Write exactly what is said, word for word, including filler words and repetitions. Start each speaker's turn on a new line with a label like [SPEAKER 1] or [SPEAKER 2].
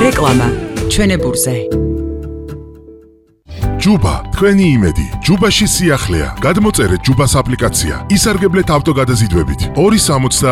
[SPEAKER 1] რეკლამა ჩვენებურზე.
[SPEAKER 2] ჯუბა, თქვენი იმედი. ჯუბაში სიახლეა. გადმოწერეთ ჯუბას აპლიკაცია. ისარგებლეთ ავტოგადაზიდვებით. ორი სამოცდა